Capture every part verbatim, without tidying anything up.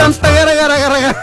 Tanta gara, gara, gara, gara.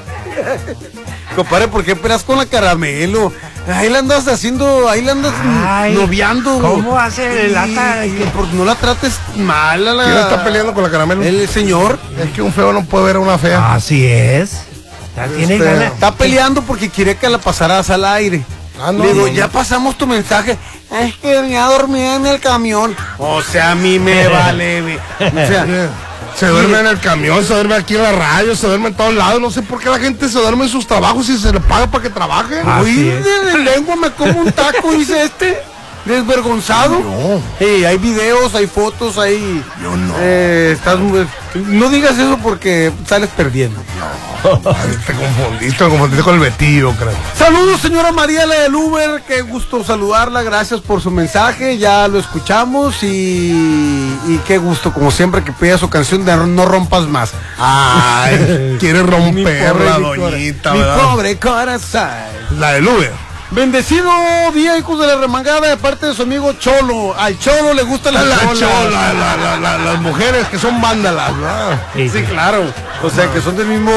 Compadre, ¿por qué peleas con la Caramelo? Ahí la andas haciendo, ahí la andas Ay, noviando. ¿Cómo hace el lata? Que por, no la trates mal a la... ¿Quién está peleando con la Caramelo? El señor. Es que un feo no puede ver a una fea. Así es. Ya tiene este, ganas. Está peleando porque quiere que la pasaras al aire. Ah, no, Le digo, no, ya no. pasamos tu mensaje. Es que venía dormida en el camión. O sea, a mí me vale. O sea... Se duerme en el camión, se duerme aquí en la radio, se duerme en todos lados. No sé por qué la gente se duerme en sus trabajos y se le paga para que trabaje. Uy, de lengua me como un taco, dice este. Desvergonzado. No. Hey, hay videos, hay fotos, hay. Yo no. Eh, estás, no digas eso porque sales perdiendo. No. Ay, te confundiste, te confundiste con el Betillo, creo. Saludos, señora María, la del Uber. Qué gusto saludarla. Gracias por su mensaje. Ya lo escuchamos y, y qué gusto, como siempre, que pida su canción de No Rompas Más. Ay, quiere romper la doñita, mi ¿verdad? pobre corazón. La del Uber. Bendecido día, hijos de la remangada, de parte de su amigo Cholo. Al Cholo le gusta la, la chola. chola, la, la, la, las mujeres que son vándalas, ¿no? Sí, sí, claro. O sea, que son del mismo...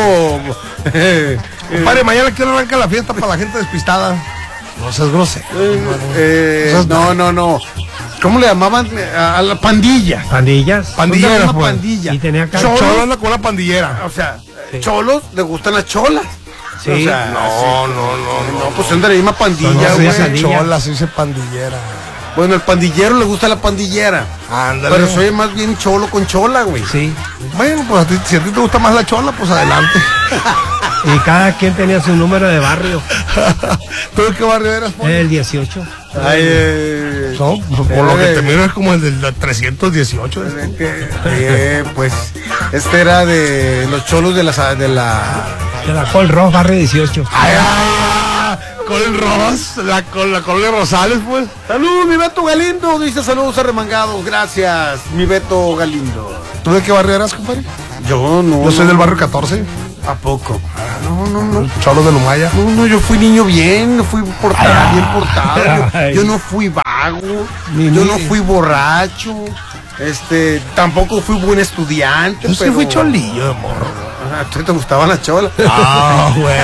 Compadre, mañana quiero arrancar la fiesta para la gente despistada. No seas grosero. Eh, eh, no, no, no. ¿Cómo le llamaban a la pandilla? Pandillas. Pandillera, pues. Pandilla. Y tenía acá. Cholo, Cholo anda con una pandillera. O sea, sí. Cholos le gustan las cholas. Sí. O sea, no, sí. no, no, no, no, pues son de la misma pandilla, no, güey. No se dice chola, se dice pandillera. Bueno, el pandillero le gusta la pandillera. Ándale. Pero soy más bien cholo con chola, güey. Sí. Bueno, pues a ti, si a ti te gusta más la chola, pues adelante. Y cada quien tenía su número de barrio. ¿Tú de qué barrio eras, Poli? El dieciocho. Ay, eh, no, por eh, lo que te miro es como el del trescientos dieciocho. Eh, que, eh, pues, este era de los cholos de la... De la, de la Col Ross, barrio dieciocho. Ay, ay, Col Ross, la, la Col de Rosales, pues. Saludos, mi Beto Galindo, dice saludos arremangados. Gracias, mi Beto Galindo. ¿Tú de qué barrio eras, compadre? Yo no. Yo soy del barrio catorce. ¿A poco? No, no, no. Cholos de Lumaya. No, no, yo fui niño bien, fui portado, ay, bien portado. Yo, yo no fui vago, ni yo ni... no fui borracho, este, tampoco fui buen estudiante. Yo pero... sí fui cholillo de morro. ¿A ti te gustaban las cholas? Ah, güey.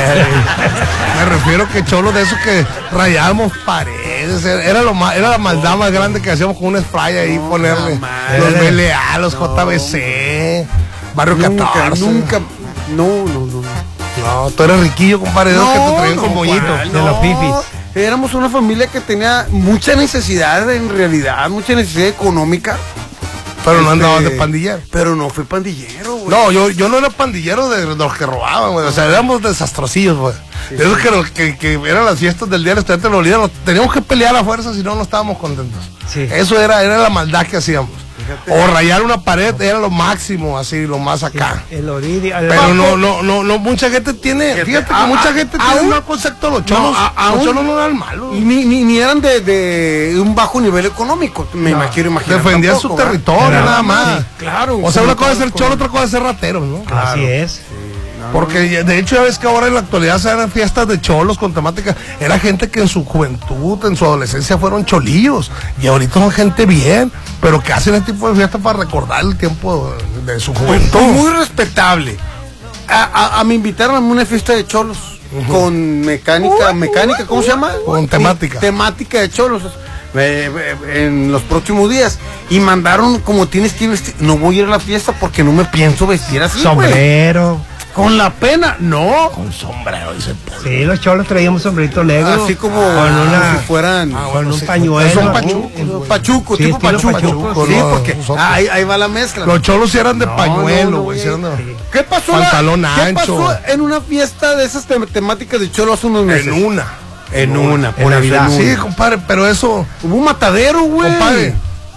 Me refiero que cholo de esos que rayábamos paredes. Era lo más, era la maldad más grande que hacíamos con un spray ahí, no, ponerle los B L A, los no. J B C, barrio nunca, catorce. Nunca, no, no, no. No, tú eres riquillo, compadre, no, que te traían no, con moñitos no. de los pipis. Éramos una familia que tenía mucha necesidad, en realidad, mucha necesidad económica. Pero este, no andabas de pandillero. Pero no fui pandillero, güey. No, yo, yo no era pandillero de los que robaban, güey. O sea, éramos desastrocillos, güey. Sí, de esos sí. que, que, que eran las fiestas del día del estudiante de la Olida. Teníamos que pelear a fuerza, si no, no estábamos contentos. Sí. Eso era, era la maldad que hacíamos. Fíjate. O rayar una pared era lo máximo, así, lo más acá. Sí, el oridi, el pero no, no, no, no, mucha gente tiene, fíjate, fíjate que a, mucha gente a, tiene un mal concepto de los cholos. No, a, a los cholos no eran malos. Ni, ni, ni eran de, de un bajo nivel económico, me no, quiero imaginar. Defendían tampoco, su territorio, ¿verdad? Nada más. Sí, claro. O sea, una cosa es ser cholo, otra cosa es ser ratero, ¿no? Claro. Así es. Porque de hecho ya ves que ahora en la actualidad se dan fiestas de cholos con temática. Era gente que en su juventud, en su adolescencia fueron cholillos. Y ahorita son gente bien, pero que hacen este tipo de fiestas para recordar el tiempo de, de su juventud. Muy, muy respetable. A, a, a me invitaron a una fiesta de cholos. Uh-huh. Con mecánica, mecánica, ¿cómo se llama? Con temática. Temática de cholos. Eh, eh, en los próximos días. Y mandaron como tienes que vestir. No voy a ir a la fiesta porque no me pienso vestir así. Sombrero. Wey. Con la pena, no. Con sombrero, dice. Sí, los cholos traíamos sombrerito negro. Así como con una, si fueran. Ah, con un sí, pañuelo. Son pachucos, pachuco, sí, tipo pachuco. pachuco. Sí, porque ah, ahí, ahí va la mezcla. Los cholos sí eran de no, pañuelo, güey. No, no, no, sí. ¿Qué pasó? Pantalón la, ancho. ¿Qué pasó en una fiesta de esas tem temáticas de cholos hace unos meses? En una. En no, una, por Navidad. Sí, compadre, pero eso. Hubo un matadero, güey. Compadre.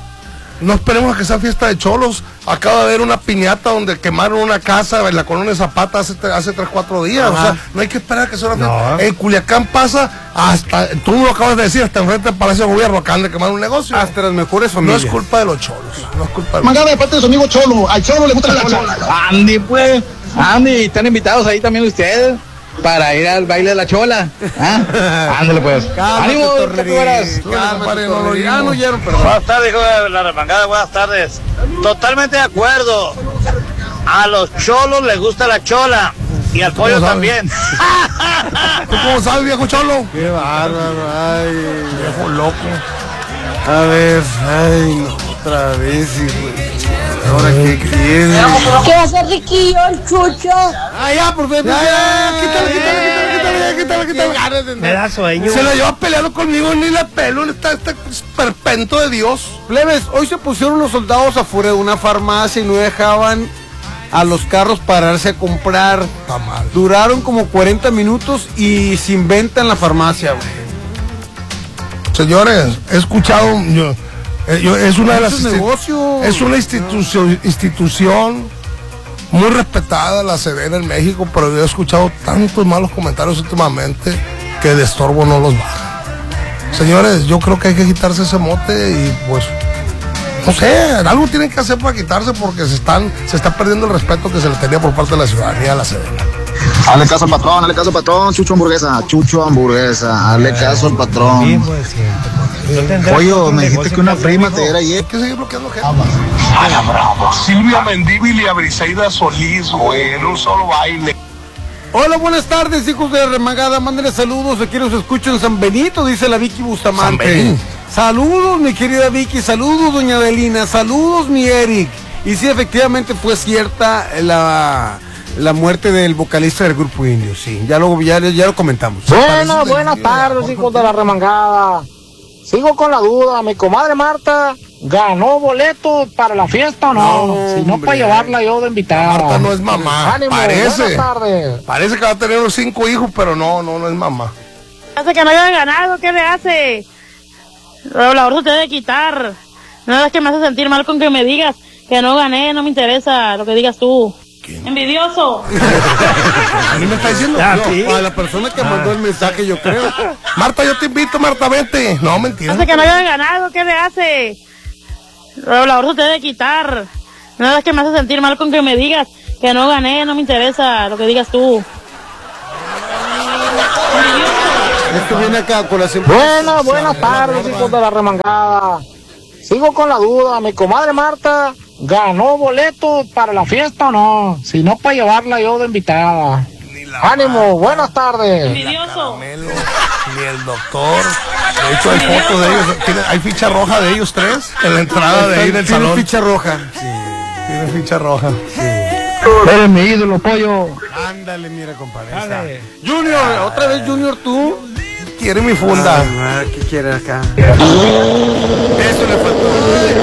No esperemos a que sea fiesta de cholos. Acaba de haber una piñata donde quemaron una casa en la colonia Zapata hace, hace tres, cuatro días. Ajá. O sea, no hay que esperar a que sea una fiesta. No. En Culiacán pasa hasta, tú lo acabas de decir, hasta enfrente del Palacio de Gobierno, acaban de quemar un negocio. Hasta las mejores familias. No es culpa de los cholos. No es culpa de Mangada de parte de su amigo Cholo. Al Cholo le gusta la chola. Andy, pues. Andy, están invitados ahí también ustedes. Para ir al baile de la chola. ¿Ah? Ándale pues. ¡Ánimo, torrerías! Cálmate, no lo ya no oyeron, perdón. Buenas tardes, hijo de la remangada, buenas tardes. Totalmente de acuerdo. A los cholos les gusta la chola. Y al pollo también. ¿Tú cómo sabes, viejo cholo? Qué bárbaro, ay. Viejo loco. A ver, ay, no, otra vez, hijo. Ahora qué quiere. ¿Qué hace Riquillo, el Chucho? Ah, ya, por favor. Ya, ya, quítale, quítale, quítale, quítale, quítale, quítale. Me da sueño. Se la lleva peleando conmigo, ni la pelo, está este perpento de Dios. Plebes, hoy se pusieron los soldados afuera de una farmacia y no dejaban a los carros pararse a comprar. Está mal. Duraron como cuarenta minutos y sin venta en la farmacia, güey. Señores, he escuchado, yo, eh, yo, es una de las es negocio. Es una institución, institución muy respetada, la Sedena en México, pero yo he escuchado tantos malos comentarios últimamente que de estorbo no los baja. Señores, yo creo que hay que quitarse ese mote y pues, no sé, algo tienen que hacer para quitarse porque se están, se está perdiendo el respeto que se le tenía por parte de la ciudadanía a la Sedena. Hazle caso al patrón, hazle caso al patrón, Chucho Hamburguesa, Chucho Hamburguesa, hazle caso al patrón. Oye, me dijiste que una prima te diera ayer. Hay que seguir bloqueando gente. A la bravo. Silvia Mendívil y a Briseida Solís, güey, en un solo baile. Hola, buenas tardes, hijos de remagada. Mándenle saludos, aquí los escucho en San Benito, dice la Vicky Bustamante. Saludos, mi querida Vicky, saludos, doña Adelina, saludos, mi Eric. Y sí, efectivamente fue cierta la... la muerte del vocalista del grupo Indio, sí, ya lo, ya, ya lo comentamos. Bueno, buenas tardes, hijos de la remangada. Sigo con la duda, mi comadre Marta ganó boleto para la fiesta o no, no si no para llevarla yo de invitada. Marta no es mamá, ánimo, parece, buenas tardes. Parece que va a tener los cinco hijos, pero no, no, no es mamá. Hace que no haya ganado, ¿qué le hace? La bolsa te debe quitar. Nada es que me hace sentir mal con que me digas que no gané, no me interesa lo que digas tú. ¿Quién? Envidioso. ¿A mí me está diciendo? Ah, no, ¿sí? A la persona que ah. mandó el mensaje, yo creo. Marta, yo te invito, Marta, vete. No, mentira. Hace que no hayan ganado, ¿qué le hace? La bolsa te debe quitar. Nada es que me hace sentir mal con que me digas que no gané, no me interesa lo que digas tú. Esto viene acá con la Buenas, buenas tardes, hijos de la remangada. Sigo con la duda, mi comadre Marta ganó boleto para la fiesta o no, si no para llevarla yo de invitada. Ánimo, buenas tardes. Ni la Caramelo, ni el doctor. De hecho hay fotos de ellos, ¿tiene, hay ficha roja de ellos tres en la entrada de ahí del salón. Tiene ficha roja. Sí. Tiene ficha roja. Sí. Eres mi ídolo, pollo. Ándale, mira, compadre. Junior, otra vez Junior, tú. Quiere mi funda. Ah, ¿qué quieres acá? Eso le faltó.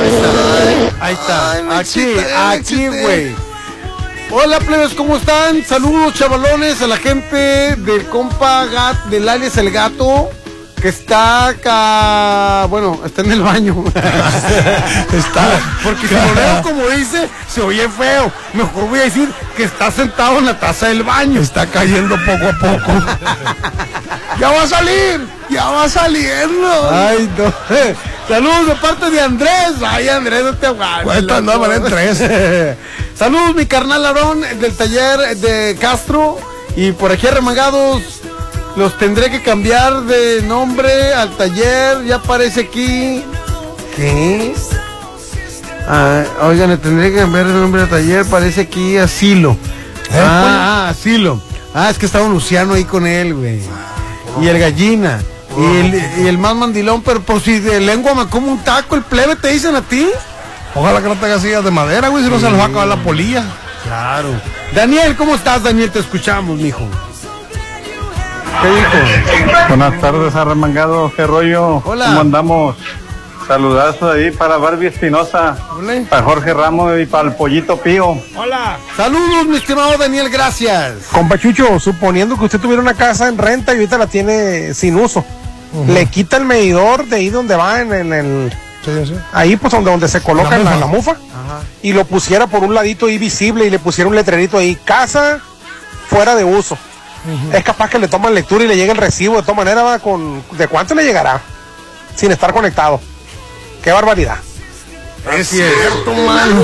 Ahí está. Ahí está. Ay, aquí, chiste, aquí, güey. Hola, plebes, ¿cómo están? Saludos, chavalones, a la gente del compa Gat, del alias El Gato, que está acá, bueno, está en el baño. Está, porque si lo leo como dice, se oye feo. Mejor voy a decir que está sentado en la taza del baño. Está cayendo poco a poco. Ya va a salir, ya va saliendo. Ay, no. Saludos de parte de Andrés. Ay, Andrés, no te aguantes. Cuesta, no, van en tres. Saludos, mi carnal Aarón, del taller de Castro. Y por aquí arremangados, los tendré que cambiar de nombre al taller. Ya aparece aquí. ¿Qué? Ah, oigan, le tendré que cambiar de nombre al taller. Parece aquí Asilo. ¿Eh? Ah, ah, Asilo. Ah, es que estaba un Luciano ahí con él, güey. Y el Gallina. Y el, y el más mandilón, pero por si de lengua me como un taco, el plebe, ¿te dicen a ti? Ojalá que no tengas sillas de madera, güey, si no sí. Se les va a acabar la polilla. Claro. Daniel, ¿cómo estás, Daniel? Te escuchamos, mijo. ¿Qué dijo? Buenas tardes, arremangado, qué rollo. Hola. ¿Cómo andamos? Saludazo ahí para Barbie Espinosa, Hola. Para Jorge Ramos y para el Pollito Pío. Hola. Saludos, mi estimado Daniel, gracias. Compa Chucho, suponiendo que usted tuviera una casa en renta y ahorita la tiene sin uso, uh-huh. Le quita el medidor de ahí donde va en, en el... Sí, sí. Ahí pues donde, donde se coloca la, la, la mufa. Ajá. Y lo pusiera por un ladito ahí visible y le pusiera un letrerito ahí, casa fuera de uso. Uh-huh. Es capaz que le toman lectura y le llegue el recibo de todas maneras, ¿va? Con, ¿de cuánto le llegará? Sin estar conectado. ¡Qué barbaridad! Es cierto, mano.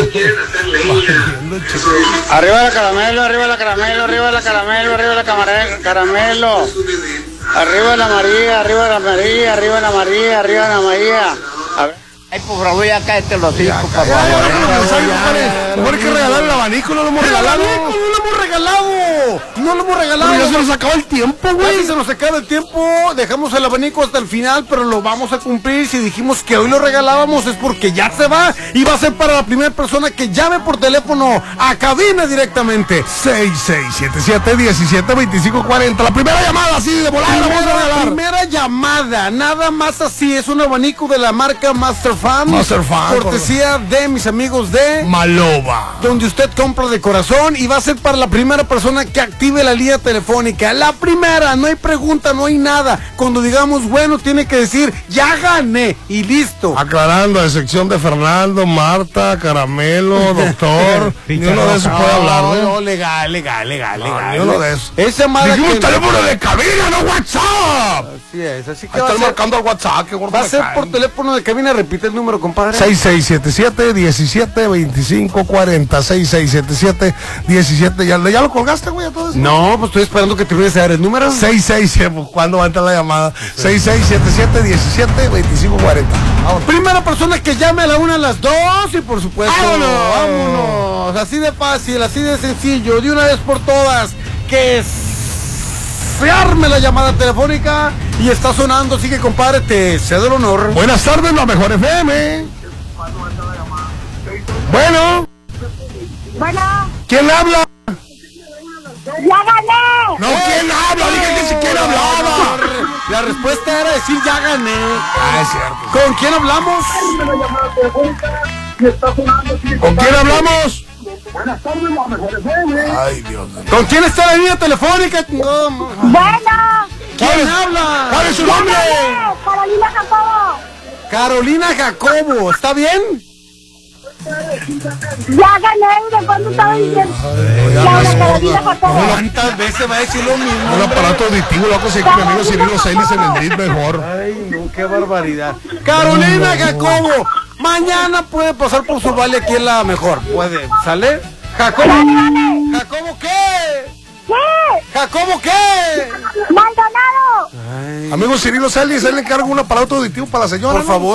Arriba la caramelo, arriba la caramelo, arriba la caramelo, arriba la caramelo. Arriba la María, arriba la María, arriba la María, arriba la María. A ver. Ay, por favor, ya cállate los hijos, por favor. Mejor hay que regalar el abanico, no lo hemos ¡El regalado. abanico no lo hemos regalado! ¡No lo hemos regalado! Pero ya se nos acaba el tiempo, güey. Casi se nos acaba el tiempo, dejamos el abanico hasta el final, pero lo vamos a cumplir. Si dijimos que hoy lo regalábamos es porque ya se va y va a ser para la primera persona que llame por teléfono a cabina directamente. seis seis siete siete, diecisiete, veinticinco, cuarenta. La primera llamada, así de volada, la vamos a Primera, regalar. primera llamada, nada más así, es un abanico de la marca Master Fan. Master Fan, cortesía de mis amigos de Maloba, donde usted compra de corazón y va a ser para la primera persona que active la línea telefónica. La primera, no hay pregunta, no hay nada. Cuando digamos bueno, tiene que decir ya gané y listo. aclarando, de sección de Fernando, Marta, Caramelo, Doctor. Ni uno de esos puede hablar, No, ¿no? no, legal, legal, legal, No, legal. ni uno de esos. Esa llamada Dijimos que- teléfono de cabina, no WhatsApp. Así es, así que Ahí va a están ser, marcando al WhatsApp, que gordo va a me ser cae. por teléfono de cabina, repite el número, compadre. seis seis siete siete, diecisiete, veinticinco, cuarenta. seis seis siete siete, diecisiete. ¿Ya, ¿Ya lo colgaste, güey, a todo eso? No, pues estoy esperando que termines de dar el número. seis seis siete, pues, ¿cuándo va a entrar la llamada? seis seis siete siete, diecisiete, veinticinco, cuarenta. Vámonos. Primera persona que llame a la una, a las dos y por supuesto, ¡Vámonos! vámonos. Así de fácil, así de sencillo, de una vez por todas, que se arme la llamada telefónica y está sonando, así que compadre, te cedo el honor. Buenas tardes, la mejor F M. Bueno, Bueno, ¿quién habla? ya gané. No, ¿quién habla? Dije que siquiera hablaba. La respuesta era decir ya gané. Ah, es cierto. ¿Con quién hablamos? ¿Con quién hablamos? Buenas tardes, la mejor F M. Ay, Dios. ¿Con quién está la línea telefónica? No, no. Bueno, ¿Quién habla? ¿Cuál es su ya nombre? gané. Carolina Jacobo. Carolina Jacobo, ¿está bien? Ya gané. ¿De cuándo estaba diciendo? Ya, la Carolina Jacobo. ¿Cuántas veces va a decir lo mismo? Un aparato auditivo, lo conseguí con mi amigo Cirilo Celis en el D I T mejor. Ay, no, qué barbaridad. Carolina Jacobo, mañana puede pasar por su vale aquí en la mejor. Puede, ¿sale? Jacobo. ¿Jacobo qué? ¿Qué? ¿Jacobo qué? Maldonado. Amigo Cirilo Celis, él le encarga un aparato auditivo para la señora. Por ¿no? favor.